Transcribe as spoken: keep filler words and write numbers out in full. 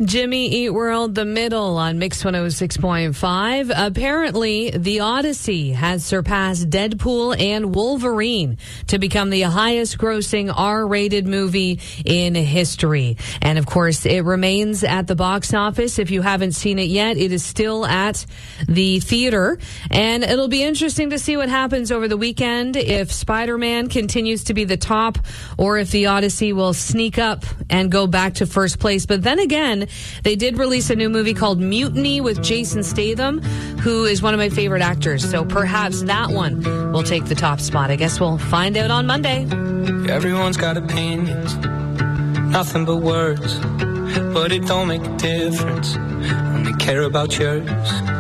Jimmy Eat World, The Middle on Mix one oh six point five. Apparently, The Odyssey has surpassed Deadpool and Wolverine to become the highest grossing R-rated movie in history. And of course, it remains at the box office. If you haven't seen it yet, it is still at the theater. And it'll be interesting to see what happens over the weekend, if Spider-Man continues to be the top or if The Odyssey will sneak up and go back to first place. But then again, they did release a new movie called Mutiny with Jason Statham, who is one of my favorite actors. So perhaps that one will take the top spot. I guess we'll find out on Monday. Everyone's got opinions, nothing but words, but it don't make a difference when they care about yours.